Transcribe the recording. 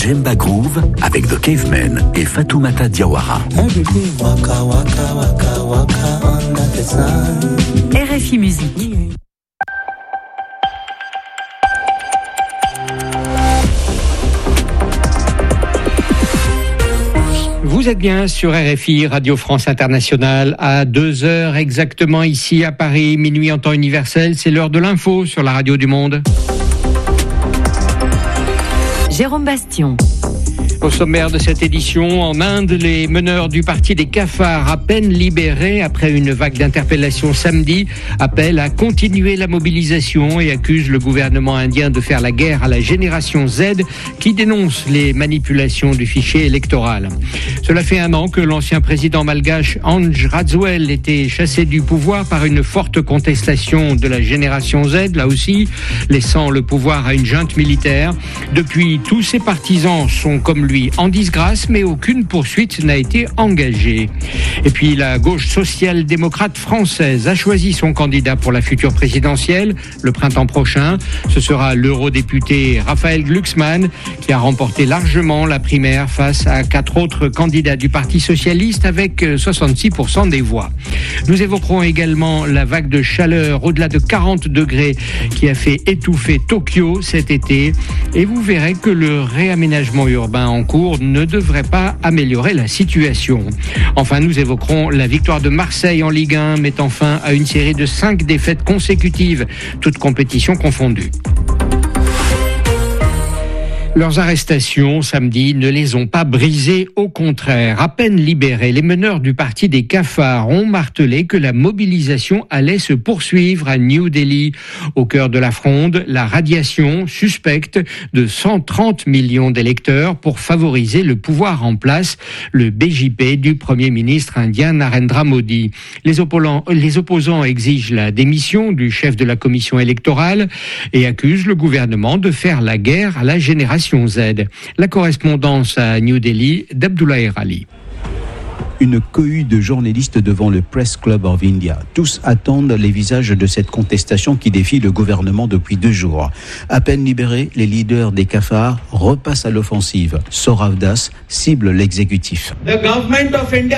Jemba Groove avec The Cavemen et Fatoumata Diawara. RFI Musique. Vous êtes bien sur RFI, Radio France Internationale, à 2h exactement ici à Paris, minuit en temps universel. C'est l'heure de l'info sur la radio du monde. Jérôme Bastion. Au sommaire de cette édition, en Inde, les meneurs du parti des cafards, à peine libérés après une vague d'interpellations samedi, appellent à continuer la mobilisation et accusent le gouvernement indien de faire la guerre à la génération Z qui dénonce les manipulations du fichier électoral. Cela fait 1 an que l'ancien président malgache Anj Rajoelina était chassé du pouvoir par une forte contestation de la génération Z, là aussi, laissant le pouvoir à une junte militaire. Depuis, tous ses partisans sont comme lui en disgrâce, mais aucune poursuite n'a été engagée. Et puis la gauche social-démocrate française a choisi son candidat pour la future présidentielle le printemps prochain. Ce sera l'eurodéputé Raphaël Glucksmann qui a remporté largement la primaire face à 4 autres candidats du Parti socialiste avec 66% des voix. Nous évoquerons également la vague de chaleur au-delà de 40 degrés qui a fait étouffer Tokyo cet été, et vous verrez que le réaménagement urbain en cours ne devrait pas améliorer la situation. Enfin, nous évoquerons la victoire de Marseille en Ligue 1, mettant fin à une série de 5 défaites consécutives, toutes compétitions confondues. Leurs arrestations samedi ne les ont pas brisées, au contraire. À peine libérés, les meneurs du parti des cafards ont martelé que la mobilisation allait se poursuivre à New Delhi. Au cœur de la fronde, la radiation suspecte de 130 millions d'électeurs pour favoriser le pouvoir en place, le BJP du Premier ministre indien Narendra Modi. Les opposants exigent la démission du chef de la commission électorale et accusent le gouvernement de faire la guerre à la génération Z. La correspondance à New Delhi d'Abdoulaye Rali. Une cohue de journalistes devant le Press Club of India. Tous attendent les visages de cette contestation qui défie le gouvernement depuis 2 jours. À peine libérés, les leaders des cafards repassent à l'offensive. Saurav Das cible l'exécutif.